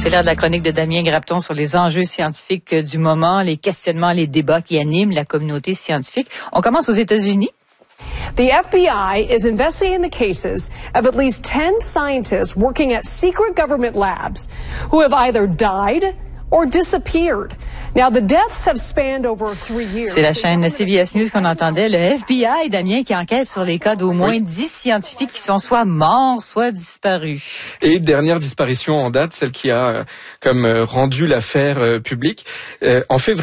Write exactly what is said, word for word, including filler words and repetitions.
C'est l'heure de la chronique de Damien Grapton sur les enjeux scientifiques du moment, les questionnements, les débats qui animent la communauté scientifique. On commence aux États-Unis. The F B I is investigating the cases of at least ten scientists working at secret government labs who have either died or disappeared. Now, the deaths have spanned over three years. C'est la chaîne C B S News qu'on entendait. Le F B I, Damien, qui enquête sur les cas d'au moins dix scientifiques qui sont soit morts, soit disparus. Et dernière disparition en date, celle qui a comme rendu l'affaire publique, en février.